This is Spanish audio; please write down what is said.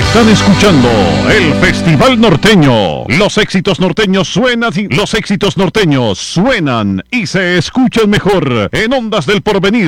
Están escuchando el Festival Norteño. Los éxitos norteños suenan y se escuchan mejor en Ondas del Porvenir.